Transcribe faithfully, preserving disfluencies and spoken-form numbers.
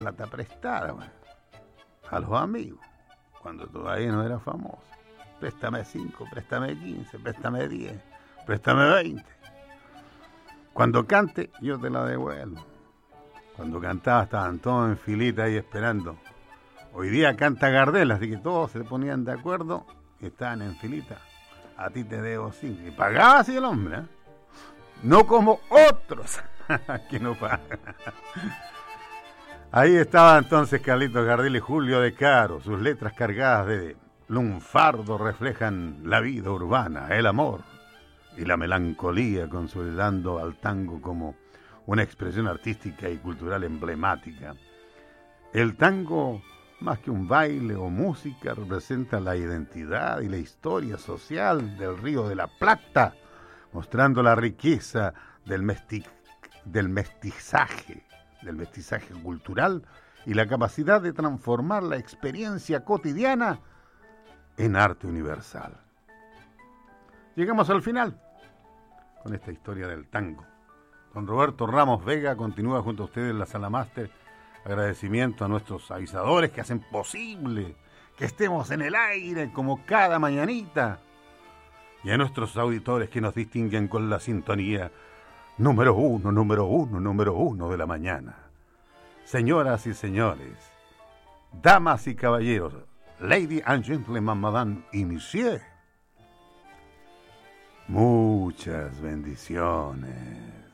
plata prestada, man, a los amigos, cuando todavía no era famoso. Préstame cinco, préstame quince, préstame diez, préstame veinte. Cuando cante, yo te la devuelvo. Cuando cantaba estaban todos en filita ahí esperando. Hoy día canta Gardel, así que todos se ponían de acuerdo y estaban en filita. A ti te debo cinco. Y pagaba así el hombre, ¿eh? No como otros que no pagan. Ahí estaba entonces Carlitos Gardel y Julio De Caro. Sus letras cargadas de lunfardo reflejan la vida urbana, el amor y la melancolía, consolidando al tango como una expresión artística y cultural emblemática. El tango, más que un baile o música, representa la identidad y la historia social del Río de la Plata, mostrando la riqueza del, mesti- del mestizaje, del mestizaje cultural y la capacidad de transformar la experiencia cotidiana en arte universal. Llegamos al final con esta historia del tango. Don Roberto Ramos Vega continúa junto a ustedes en la Sala Máster. Agradecimiento a nuestros avisadores que hacen posible que estemos en el aire como cada mañanita. Y a nuestros auditores que nos distinguen con la sintonía número uno, número uno, número uno de la mañana. Señoras y señores, damas y caballeros, lady and gentlemen, madame y monsieur, muchas bendiciones.